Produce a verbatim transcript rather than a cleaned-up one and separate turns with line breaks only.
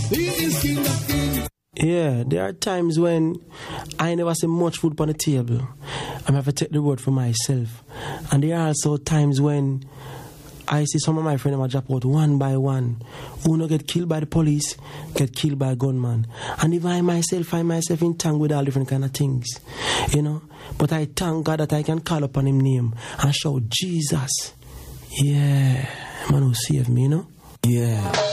He is King of Kings.
Yeah, there are times when I never see much food on the table. I have to take the word for myself. And there are also times when I see some of my friends drop out one by one. Who no get killed by the police, get killed by a gunman. And even I myself find myself in tongue with all different kind of things. You know? But I thank God that I can call upon His name and shout, Jesus. Yeah. Man who saved me, you know? Yeah.